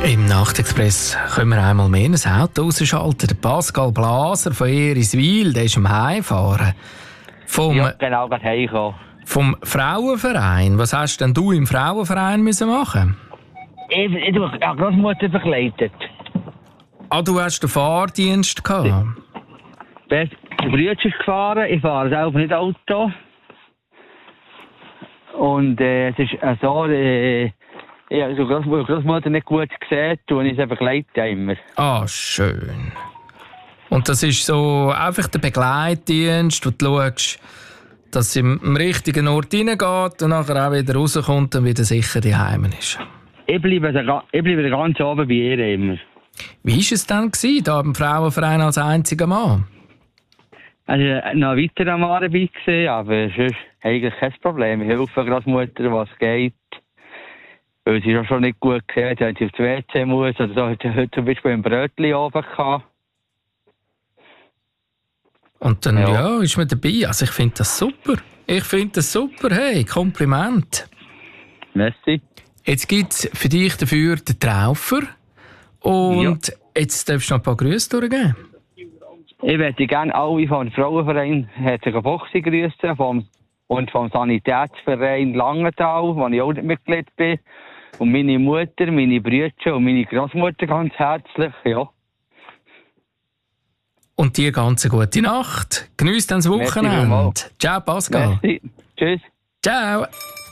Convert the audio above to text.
Im Nachtexpress können wir einmal mehr ein Auto ausschalten. Der Pascal Blaser von Eriswil, der ist am Heimfahren. Ja, genau, gerade heimgekommen. Vom Frauenverein. Was hast denn du im Frauenverein müssen machen? Ich habe Großmutter begleitet. Ah, du hast den Fahrdienst gehabt? Der Bruder ist gefahren, ich fahre selber nicht Auto. Und es ist so, ich habe so Großmutter nicht gut gesehen, und ich sie begleite immer. Ah, schön. Und das ist so einfach der Begleitdienst, wo du schaust, dass sie am richtigen Ort reingeht und nachher auch wieder rauskommt und wieder sicher daheim ist. Ich bleibe ganz oben bei ihr immer. Wie war es dann da im Frauenverein als einziger Mann? Also noch weiter am Mann dabei gewesen, aber sonst eigentlich kein Problem. Ich helfe Großmutter, was geht. Weil sie schon nicht gut gehört, wenn sie aufs WC muss. Oder so hat sie heute zum Beispiel ein Brötchen oben gehabt. Und dann ja, ist man dabei. Also ich finde das super. Hey, Kompliment. Merci. Jetzt gibt es für dich dafür den Traufer. Und jetzt darfst du noch ein paar Grüße durchgeben. Ich möchte gerne alle vom Frauenverein herzlichen Boxen grüßen und vom Sanitätsverein Langenthal, wo ich auch Mitglied bin. Und meine Mutter, meine Brüder und meine Großmutter ganz herzlich, ja. Und dir ganz eine gute Nacht. Genieß dann das Wochenende. Ciao, Pascal. Merci. Tschüss. Ciao.